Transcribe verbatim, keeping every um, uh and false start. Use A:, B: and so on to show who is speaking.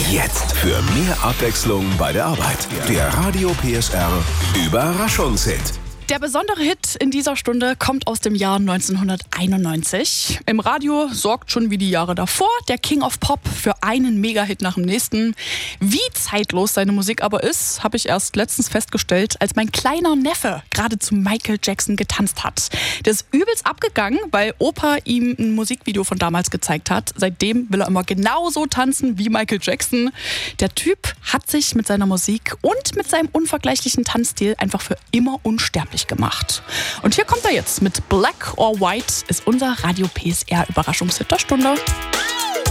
A: Jetzt für mehr Abwechslung bei der Arbeit. Der Radio P S R Überraschungshit.
B: Der besondere Hit in dieser Stunde kommt aus dem Jahr neunzehnhunderteinundneunzig. Im Radio sorgt schon wie die Jahre davor der King of Pop für einen Megahit nach dem nächsten. Wie zeitlos seine Musik aber ist, habe ich erst letztens festgestellt, als mein kleiner Neffe gerade zu Michael Jackson getanzt hat. Der ist übelst abgegangen, weil Opa ihm ein Musikvideo von damals gezeigt hat. Seitdem will er immer genauso tanzen wie Michael Jackson. Der Typ hat sich mit seiner Musik und mit seinem unvergleichlichen Tanzstil einfach für immer unsterblich gemacht. Und hier kommt er jetzt mit Black or White, ist unser Radio P S R Überraschungshit der Stunde.